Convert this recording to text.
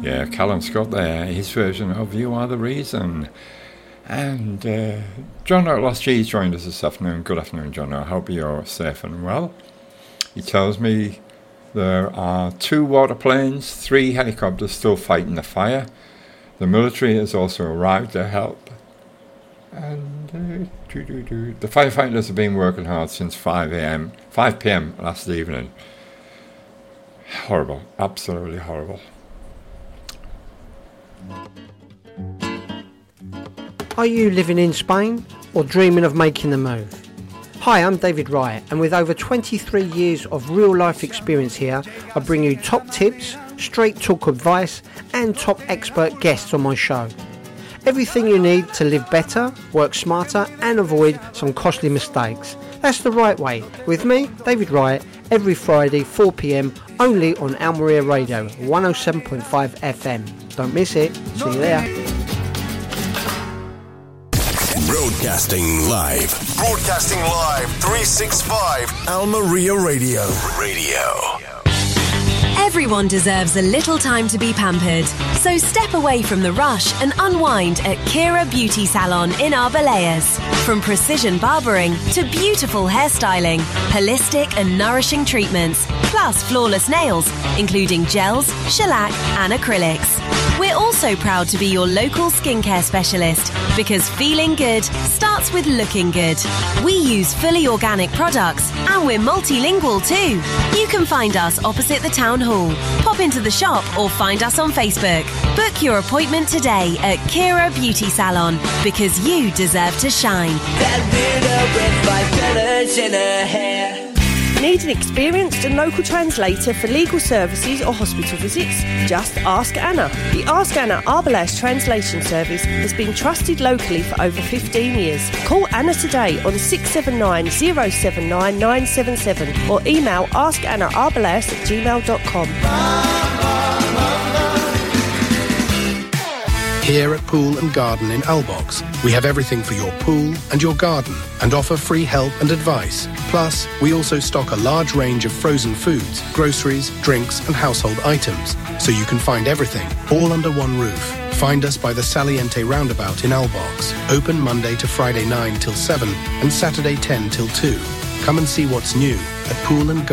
Yeah, Callum Scott there, his version of You Are the Reason. And John Outlaws G joined us this afternoon. Good afternoon, John. I hope you're safe and well. He tells me there are 2 water planes, 3 helicopters still fighting the fire. The military has also arrived to help. And the firefighters have been working hard since 5 p.m. last evening. Horrible, absolutely horrible. Are you living in Spain or dreaming of making the move? Hi, I'm David Wright, and with over 23 years of real-life experience here, I bring you top tips, straight talk advice, and top expert guests on my show. Everything you need to live better, work smarter, and avoid some costly mistakes. That's the right way. With me, David Wright, every Friday, 4 p.m, only on Almeria Radio, 107.5 FM. Don't miss it. See you there. Broadcasting live, 365 Almeria Radio. Everyone deserves a little time to be pampered, so step away from the rush and unwind at Kira Beauty Salon in Arbelayas. From precision barbering to beautiful hairstyling, holistic and nourishing treatments, plus flawless nails, including gels, shellac and acrylics. We're also proud to be your local skincare specialist because feeling good starts with looking good. We use fully organic products and we're multilingual too. You can find us opposite the town hall. Pop into the shop or find us on Facebook. Book your appointment today at Kira Beauty Salon because you deserve to shine. That widow with $5 in her hair. Need an experienced and local translator for legal services or hospital visits? Just ask Anna. The Ask Anna Arbelayas translation service has been trusted locally for over 15 years. Call Anna today on 679 079 977 or email askannaarbelayas@gmail.com. Here at Pool and Garden in Albox, we have everything for your pool and your garden and offer free help and advice. Plus, we also stock a large range of frozen foods, groceries, drinks and household items, so you can find everything all under one roof. Find us by the Saliente roundabout in Albox, open Monday to Friday 9 till 7 and Saturday 10 till 2. Come and see what's new at Pool and Garden.